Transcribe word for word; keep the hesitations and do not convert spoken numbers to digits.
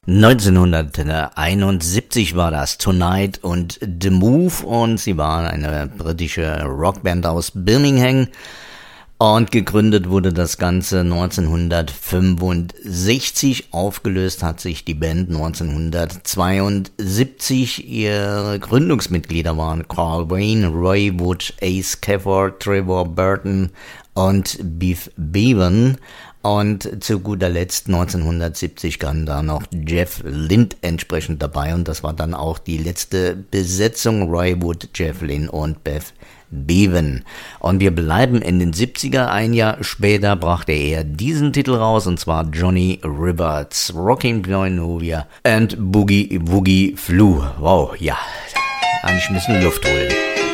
neunzehnhunderteinundsiebzig war das, Tonight und The Move, und sie waren eine britische Rockband aus Birmingham. Und gegründet wurde das Ganze neunzehnhundertfünfundsechzig, aufgelöst hat sich die Band neunzehnhundertzweiundsiebzig. Ihre Gründungsmitglieder waren Carl Wayne, Roy Wood, Ace Cafford, Trevor Burton und Beef Bevan. Und zu guter Letzt neunzehnhundertsiebzig kam da noch Jeff Lynne entsprechend dabei, und das war dann auch die letzte Besetzung: Roy Wood, Jeff Lynne und Beef Bevan. Und wir bleiben in den siebziger. Ein Jahr später brachte er diesen Titel raus, und zwar Johnny Rivers, Rockin' Novia and Boogie Woogie Flu. Wow, ja, eigentlich müssen wir Luft holen.